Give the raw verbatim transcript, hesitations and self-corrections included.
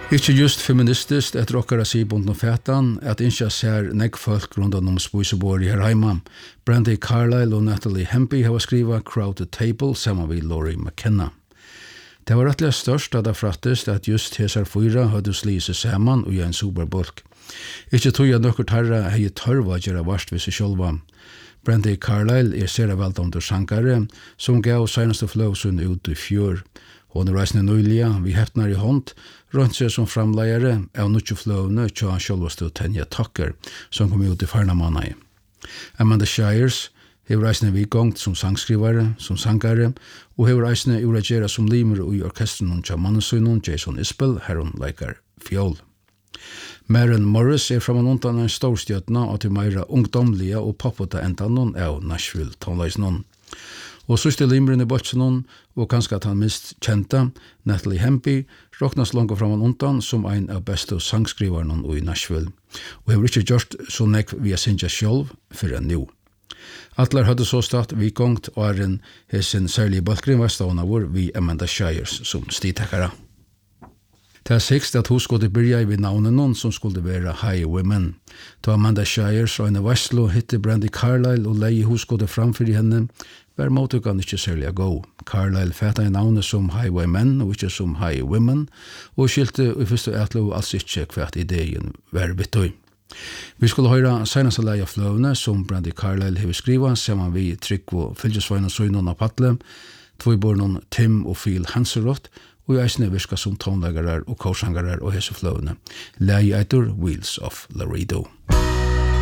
Ikke just feministist etter okkara sibund og fætan at innskja ser negg folk rundan om spisebord her heima. Brandy Carlile og Natalie Hempy hava skriva Crowded Table saman vi Laurie McKenna. Det var rettelig størst at det frattest at just hesar fyra hadde sli seg saman og en superbolk. Ikke tog at nokkur tarra hei tørva gjerra varst ved seg sjolva. Brandy Carlile er sera veldomdur sangare som gav senaste flowsun ut i fjör. Hon er reisende nøyliga, vi heftnar i hånd, rundt seg som framleiere av nuttjofløvene tja sjølvastu Tanja Tucker, som kom ut i farnamanai. Amanda Shires hever reisende vigongt som sangskrivare, som sangare, og hever reisende uragera som limer i orkestren tja mannesunnen Jason Isbell, her hun leikar fjol. Maren Morris er framan undan en storstjøtna og til meira ungdomlige og poppota endanon av Nashville tonleisnon. Og sørste limren i botsenon, og kanskje at han mist kjenta, Natalie Hempy, råknas langt framan undan som ein av beste sangskrivarnon i Nashville, og hever ikke gjort så nekk via sinja sjolv for en nu. Atler hadde så stått vikongt og er en hessin særlig balkrin veståna vår vi Amanda Shires som stitekara. Det er sikst at hun skulle byrja i navnet noen som skulle være High Women. Da Amanda Shires og en Veslo hitte Brandy Carlile og leie hun skulle framfyr i henne, var motugan ikke særlig gå. Carlile fæta i navnet som High Women og ikke som High Women, og skilte i første etlo alls ikke hvert ideen var vittøy. Vi skulle høre senast leie fløvene som Brandy Carlile hever skriva, saman vi Trygg og Fylgesveina Søynon av Patle, tvøybornon Tim og Phil Hanserot, og i eisne virka som tonlegarar og korsangarar og hesefløvene. Leie eitur Wheels of Laredo.